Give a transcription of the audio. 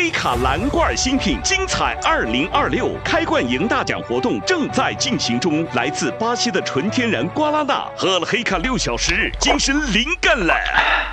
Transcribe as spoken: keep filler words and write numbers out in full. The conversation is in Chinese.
黑卡蓝罐新品精彩二零二六开罐赢大奖活动正在进行中，来自巴西的纯天然瓜拉纳，喝了黑卡六小时，精神灵感了。